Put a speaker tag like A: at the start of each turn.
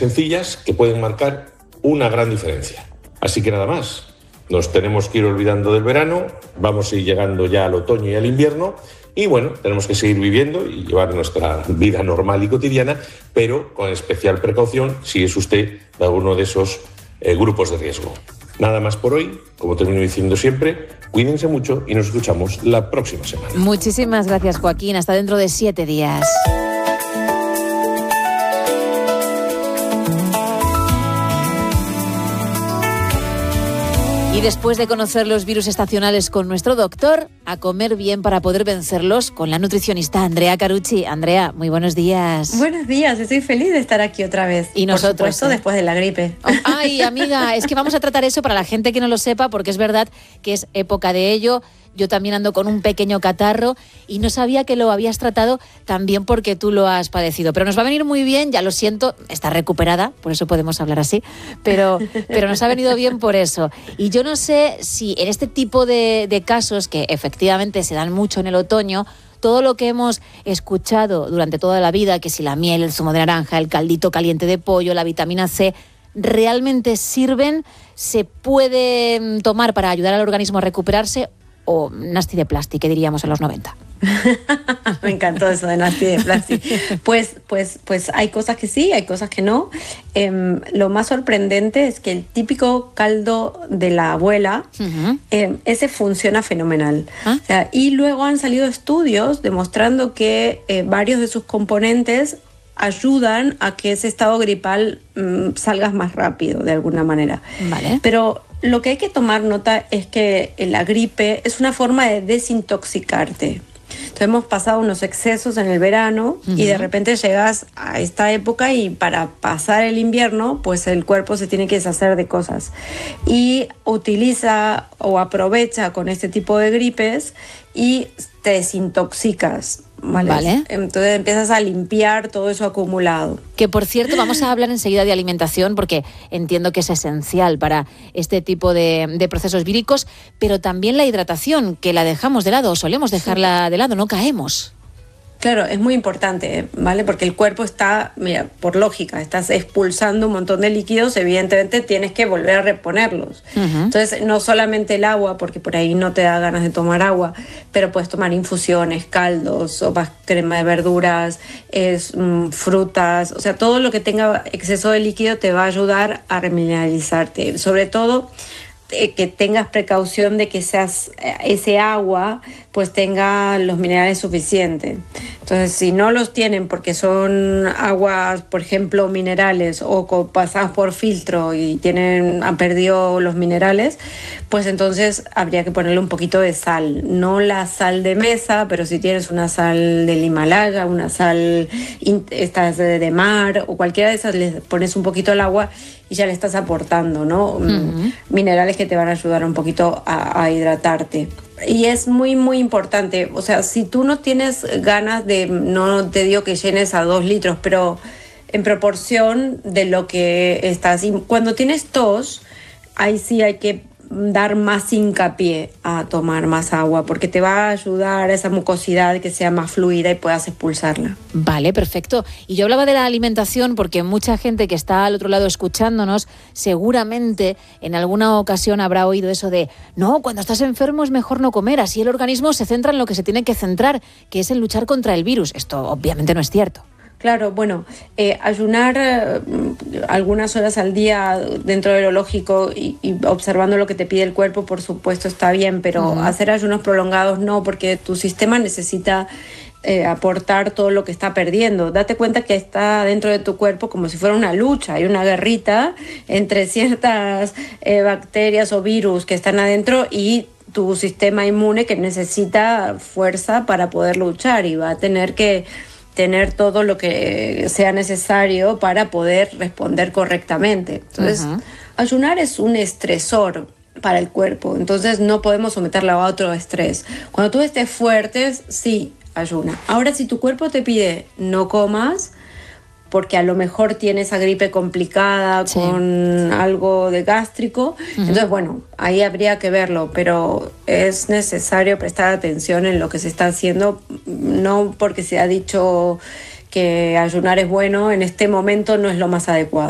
A: sencillas que pueden marcar una gran diferencia. Así que nada más, nos tenemos que ir olvidando del verano, vamos a ir llegando ya al otoño y al invierno y bueno, tenemos que seguir viviendo y llevar nuestra vida normal y cotidiana, pero con especial precaución si es usted de alguno de esos grupos de riesgo. Nada más por hoy, como termino diciendo siempre, cuídense mucho y nos escuchamos la próxima semana.
B: Muchísimas gracias, Joaquín. Hasta dentro de 7 días. Y después de conocer los virus estacionales con nuestro doctor, a comer bien para poder vencerlos con la nutricionista Andrea Carucci. Andrea, muy buenos días.
C: Buenos días, estoy feliz de estar aquí otra vez.
B: Y nosotros,
C: por supuesto, después de la gripe.
B: Ay, amiga, es que vamos a tratar eso para la gente que no lo sepa, porque es verdad que es época de ello. Yo también ando con un pequeño catarro y no sabía que lo habías tratado también porque tú lo has padecido. Pero nos va a venir muy bien, ya lo siento, está recuperada, por eso podemos hablar así, pero nos ha venido bien por eso. Y yo no sé si en este tipo de casos, que efectivamente se dan mucho en el otoño, todo lo que hemos escuchado durante toda la vida, que si la miel, el zumo de naranja, el caldito caliente de pollo, la vitamina C, ¿realmente sirven? ¿Se puede tomar para ayudar al organismo a recuperarse? O nasty de plástico, que diríamos en los 90.
C: Me encantó eso de nasty de plástico. Pues hay cosas que sí, hay cosas que no. Lo más sorprendente es que el típico caldo de la abuela, ese funciona fenomenal. O sea, y luego han salido estudios demostrando que varios de sus componentes ayudan a que ese estado gripal salgas más rápido, de alguna manera.
B: Vale.
C: Pero lo que hay que tomar nota es que la gripe es una forma de desintoxicarte. Entonces hemos pasado unos excesos en el verano y de repente llegas a esta época y para pasar el invierno, pues el cuerpo se tiene que deshacer de cosas. Y utiliza o aprovecha con este tipo de gripes y te desintoxicas. ¿Vale? Entonces empiezas a limpiar todo eso acumulado.
B: Que por cierto, vamos a hablar enseguida de alimentación porque entiendo que es esencial para este tipo de procesos víricos, pero también la hidratación, que la dejamos de lado o solemos dejarla de lado, no caemos.
C: Claro, es muy importante, ¿vale? Porque el cuerpo está, mira, por lógica, estás expulsando un montón de líquidos, evidentemente tienes que volver a reponerlos. Entonces, no solamente el agua, porque por ahí no te da ganas de tomar agua, pero puedes tomar infusiones, caldos, sopas, crema de verduras, frutas, o sea, todo lo que tenga exceso de líquido te va a ayudar a remineralizarte. Sobre todo, que tengas precaución de que ese agua pues tenga los minerales suficientes. Entonces, si no los tienen porque son aguas, por ejemplo, minerales o pasadas por filtro y han perdido los minerales, pues entonces habría que ponerle un poquito de sal. No la sal de mesa, pero si tienes una sal del Himalaya, una sal de mar o cualquiera de esas, le pones un poquito al agua y ya le estás aportando, ¿no? Minerales que te van a ayudar un poquito a hidratarte. Y es muy, muy importante. O sea, si tú no tienes ganas no te digo que llenes a 2 litros, pero en proporción de lo que estás. Y cuando tienes tos, ahí sí hay que dar más hincapié a tomar más agua, porque te va a ayudar a esa mucosidad que sea más fluida y puedas expulsarla.
B: Vale, perfecto. Y yo hablaba de la alimentación porque mucha gente que está al otro lado escuchándonos seguramente en alguna ocasión habrá oído eso de no, cuando estás enfermo es mejor no comer, así el organismo se centra en lo que se tiene que centrar, que es en luchar contra el virus. Esto obviamente no es cierto.
C: Claro, bueno, ayunar algunas horas al día dentro de lo lógico y observando lo que te pide el cuerpo, por supuesto, está bien, pero hacer ayunos prolongados no, porque tu sistema necesita aportar todo lo que está perdiendo. Date cuenta que está dentro de tu cuerpo como si fuera una lucha, hay una guerrita entre ciertas bacterias o virus que están adentro y tu sistema inmune que necesita fuerza para poder luchar y va a tener que tener todo lo que sea necesario para poder responder correctamente. Entonces, ayunar es un estresor para el cuerpo, entonces no podemos someterlo a otro estrés. Cuando tú estés fuerte, sí, ayuna. Ahora, si tu cuerpo te pide no comas, porque a lo mejor tiene esa gripe complicada con algo de gástrico, entonces bueno, ahí habría que verlo, pero es necesario prestar atención en lo que se está haciendo, no porque se ha dicho que ayunar es bueno, en este momento no es lo más adecuado.